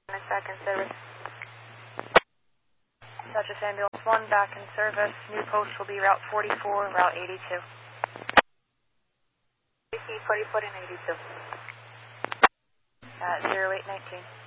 back in service. Dutchess Ambulance 1 back in service. New post will be Route 44, Route 82. 44 and 82. 0819.